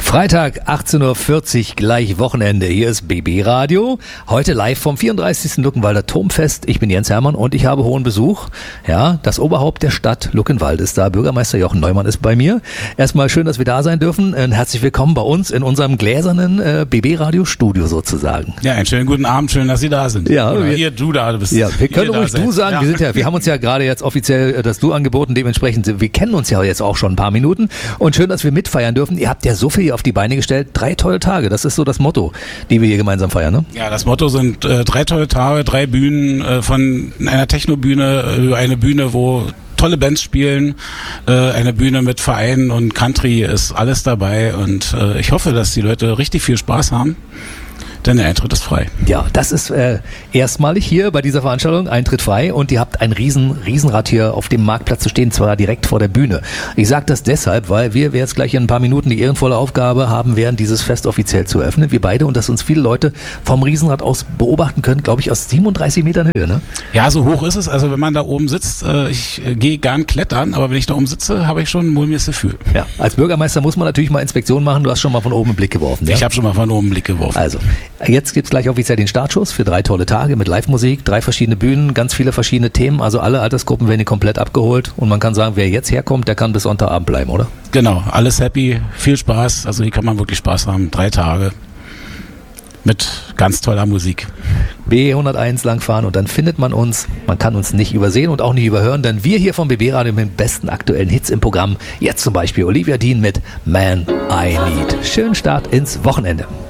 Freitag, 18.40 Uhr, gleich Wochenende. Hier ist BB Radio. Heute live vom 34. Luckenwalder Turmfest. Ich bin Jens Hermann und ich habe hohen Besuch. Ja, das Oberhaupt der Stadt Luckenwald ist da. Bürgermeister Jochen Neumann ist bei mir. Erstmal schön, dass wir da sein dürfen. Herzlich willkommen bei uns in unserem gläsernen BB Radio Studio sozusagen. Ja, einen schönen guten Abend. Schön, dass Sie da sind. Ja, du da bist. Ja, wir können ruhig du sagen. Ja. Wir haben uns ja gerade jetzt offiziell das Du angeboten. Dementsprechend, wir kennen uns ja jetzt auch schon ein paar Minuten. Und schön, dass wir mitfeiern dürfen. Ihr habt ja so viel hier auf die Beine gestellt. 3 tolle Tage. Das ist so das Motto, die wir hier gemeinsam feiern, ne? Ja, das Motto sind 3 tolle Tage, 3 Bühnen, von einer Techno-Bühne über eine Bühne, wo tolle Bands spielen, eine Bühne mit Vereinen und Country ist alles dabei und ich hoffe, dass die Leute richtig viel Spaß haben. Denn der Eintritt ist frei. Ja, das ist erstmalig hier bei dieser Veranstaltung, Eintritt frei, und ihr habt ein Riesenrad hier auf dem Marktplatz zu stehen, zwar direkt vor der Bühne. Ich sage das deshalb, weil wir jetzt gleich in ein paar Minuten die ehrenvolle Aufgabe haben werden, dieses Fest offiziell zu eröffnen, wir beide, und dass uns viele Leute vom Riesenrad aus beobachten können, glaube ich, aus 37 Metern Höhe, ne? Ja, so hoch ist es, also wenn man da oben sitzt, ich gehe gern klettern, aber wenn ich da oben sitze, habe ich schon ein mulmiges Gefühl. Ja, als Bürgermeister muss man natürlich mal Inspektion machen, du hast schon mal von oben einen Blick geworfen. Ja? Ich habe schon mal von oben einen Blick geworfen. Also, jetzt gibt's gleich offiziell den Startschuss für 3 tolle Tage mit Live-Musik, 3 verschiedene Bühnen, ganz viele verschiedene Themen, also alle Altersgruppen werden hier komplett abgeholt und man kann sagen, wer jetzt herkommt, der kann bis Sonntagabend bleiben, oder? Genau, alles happy, viel Spaß, also hier kann man wirklich Spaß haben, 3 Tage mit ganz toller Musik. B101 langfahren und dann findet man uns, man kann uns nicht übersehen und auch nicht überhören, denn wir hier vom BB Radio mit den besten aktuellen Hits im Programm, jetzt zum Beispiel Olivia Dean mit Man I Need. Schönen Start ins Wochenende.